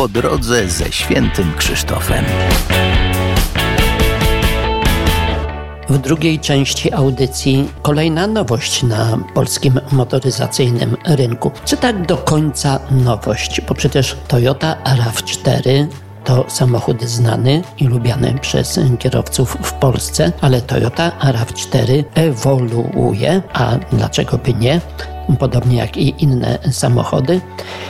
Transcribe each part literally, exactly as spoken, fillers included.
po drodze ze Świętym Krzysztofem. W drugiej części audycji kolejna nowość na polskim motoryzacyjnym rynku. Czy tak do końca nowość? Bo przecież Toyota raw cztery to samochód znany i lubiany przez kierowców w Polsce, ale Toyota raw cztery ewoluuje, a dlaczego by nie? Podobnie jak i inne samochody,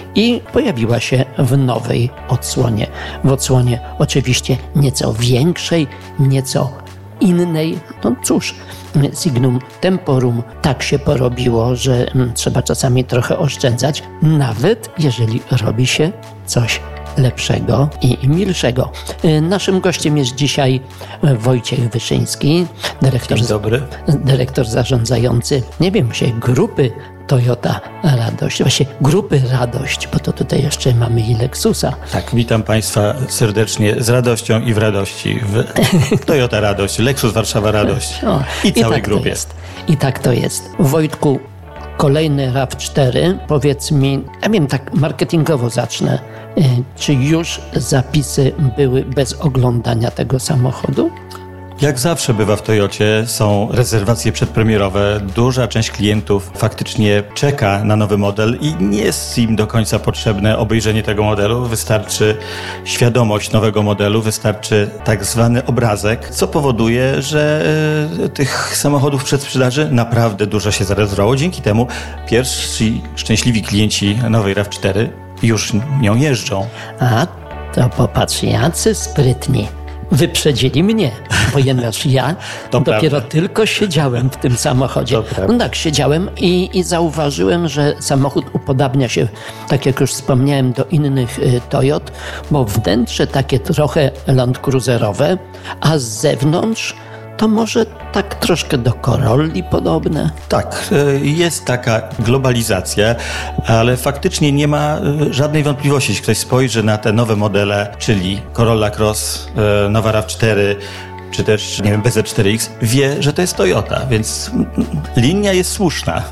i pojawiła się w nowej odsłonie. W odsłonie oczywiście nieco większej, nieco innej. No cóż, Signum Temporum tak się porobiło, że trzeba czasami trochę oszczędzać, nawet jeżeli robi się coś lepszego i milszego. Naszym gościem jest dzisiaj Wojciech Wyszyński, dyrektor, Dzień dobry. dyrektor zarządzający, nie wiem, się grupy Toyota Radość, właśnie grupy Radość, bo to tutaj jeszcze mamy i Lexusa. Tak, witam Państwa serdecznie z radością i w radości w Toyota Radość, Lexus Warszawa Radość o, i całej i tak grupie. To jest. I tak to jest. Wojtku, kolejny raw cztery, powiedz mi, ja wiem, tak marketingowo zacznę, czy już zapisy były bez oglądania tego samochodu? Jak zawsze bywa w Toyocie, są rezerwacje przedpremierowe. Duża część klientów faktycznie czeka na nowy model i nie jest im do końca potrzebne obejrzenie tego modelu. Wystarczy świadomość nowego modelu, wystarczy tak zwany obrazek, co powoduje, że y, tych samochodów w przedsprzedaży naprawdę dużo się zarezerwowało. Dzięki temu pierwsi szczęśliwi klienci nowej raw cztery już nią jeżdżą. A, to popatrz, jacy sprytni. Wyprzedzili mnie, ponieważ ja To dopiero prawda. tylko siedziałem w tym samochodzie. To prawda. No tak, siedziałem i, i zauważyłem, że samochód upodabnia się, tak jak już wspomniałem, do innych y, Toyot, bo wnętrze takie trochę Land Cruiserowe, a z zewnątrz to może tak troszkę do Corolli podobne. Tak, jest taka globalizacja, ale faktycznie nie ma żadnej wątpliwości, jeśli ktoś spojrzy na te nowe modele, czyli Corolla Cross, nowa raw cztery, czy też, nie wiem, B Z cztery X, wie, że to jest Toyota, więc linia jest słuszna.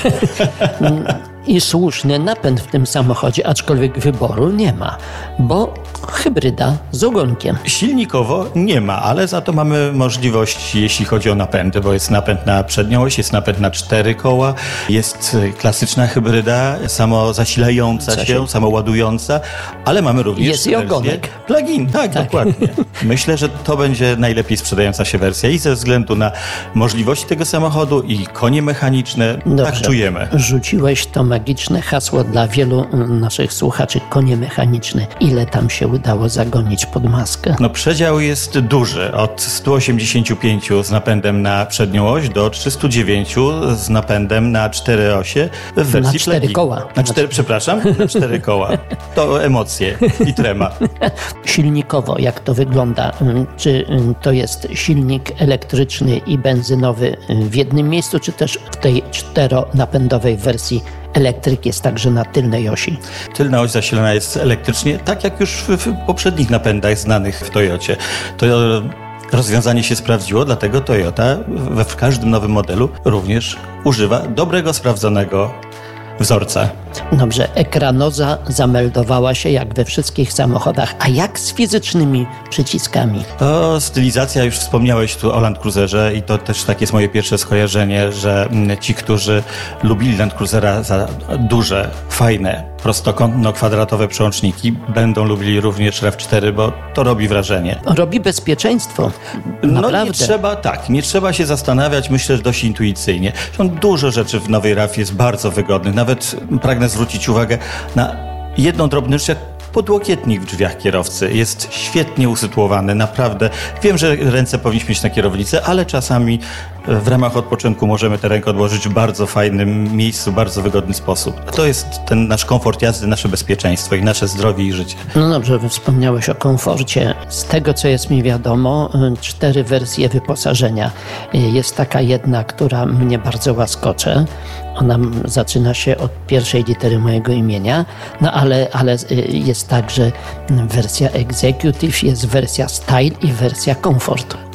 I słuszny napęd w tym samochodzie, aczkolwiek wyboru nie ma, bo hybryda z ogonkiem. Silnikowo nie ma, ale za to mamy możliwość, jeśli chodzi o napędy, bo jest napęd na przednią oś, jest napęd na cztery koła, jest klasyczna hybryda, samozasilająca Co się, się- samoładująca, ale mamy również Jest i wersję ogonek. plug-in. Tak, Tak. dokładnie. Myślę, że to będzie najlepiej sprzedająca się wersja i ze względu na możliwości tego samochodu i konie mechaniczne, tak czujemy. Rzuciłeś to magiczne hasło dla wielu naszych słuchaczy, konie mechaniczne. Ile tam się udało zagonić pod maskę? No przedział jest duży, od stu osiemdziesięciu pięciu z napędem na przednią oś do trzystu dziewięciu z napędem na cztery osie w wersji Na cztery plug-in. koła. Na cztery, przepraszam, na cztery koła. To emocje i trema. Silnikowo, jak to wygląda? Czy to jest silnik elektryczny i benzynowy w jednym miejscu, czy też w tej czteronapędowej wersji elektryk jest także na tylnej osi? Tylna oś zasilana jest elektrycznie, tak jak już w, w poprzednich napędach znanych w Toyocie. To rozwiązanie się sprawdziło, dlatego Toyota we w każdym nowym modelu również używa dobrego, sprawdzonego wzorca. Dobrze, ekranoza zameldowała się jak we wszystkich samochodach. A jak z fizycznymi przyciskami? To stylizacja, już wspomniałeś tu o Land Cruiserze i to też takie jest moje pierwsze skojarzenie, że mm, ci, którzy lubili Land Cruisera za duże, fajne, prostokątno-kwadratowe przełączniki, będą lubili również raw cztery, bo to robi wrażenie. Robi bezpieczeństwo. No Naprawdę. nie trzeba, tak, nie trzeba się zastanawiać, myślę, że dość intuicyjnie. Są dużo rzeczy w nowej raw jest bardzo wygodnych. Nawet pragnę zwrócić uwagę na jedną drobną rzecz, jak podłokietnik w drzwiach kierowcy. Jest świetnie usytuowany, naprawdę. Wiem, że ręce powinniśmy mieć na kierownicę, ale czasami w ramach odpoczynku możemy tę rękę odłożyć w bardzo fajnym miejscu, bardzo wygodny sposób. To jest ten nasz komfort jazdy, nasze bezpieczeństwo i nasze zdrowie i życie. No dobrze, wspomniałeś o komforcie. Z tego, co jest mi wiadomo, cztery wersje wyposażenia. Jest taka jedna, która mnie bardzo łaskocze. Ona zaczyna się od pierwszej litery mojego imienia, no ale, ale jest także wersja Executive, jest wersja Style i wersja Comfort.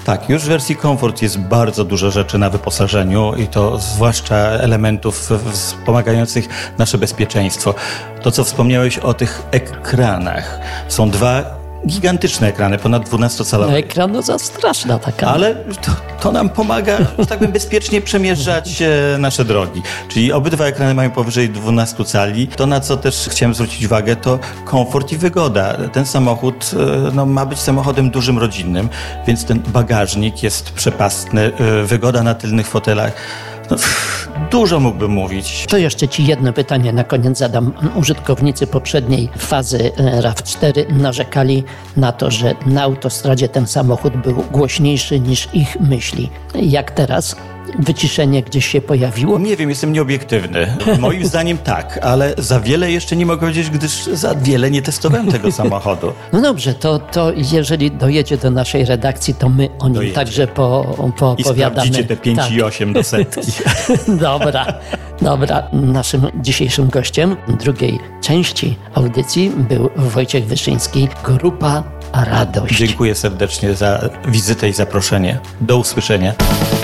Tak, już w wersji Comfort jest bardzo dużo rzeczy na wyposażeniu i to zwłaszcza elementów wspomagających nasze bezpieczeństwo. To, co wspomniałeś o tych ekranach. Są dwa gigantyczne ekrany, ponad dwunastocalowe. Ekran, no za straszna taka. Ale to, to nam pomaga, że tak powiem, bezpiecznie przemierzać e, nasze drogi. Czyli obydwa ekrany mają powyżej dwunastu cali. To, na co też chciałem zwrócić uwagę, to komfort i wygoda. Ten samochód e, no, ma być samochodem dużym, rodzinnym, więc ten bagażnik jest przepastny, e, wygoda na tylnych fotelach. No, dużo mógłbym mówić. To jeszcze Ci jedno pytanie na koniec zadam. Użytkownicy poprzedniej fazy RAV cztery narzekali na to, że na autostradzie ten samochód był głośniejszy niż ich myśli. Jak teraz? Wyciszenie gdzieś się pojawiło? Nie wiem, jestem nieobiektywny. Moim zdaniem tak, ale za wiele jeszcze nie mogę powiedzieć, gdyż za wiele nie testowałem tego samochodu. No dobrze, to, to jeżeli dojedzie do naszej redakcji, to my o nim Dojedzie. także po, poopowiadamy. I sprawdzicie te pięć tak. i osiem do setki. Dobra, dobra. Naszym dzisiejszym gościem drugiej części audycji był Wojciech Wyszyński, Grupa Radość. Dziękuję serdecznie za wizytę i zaproszenie. Do usłyszenia.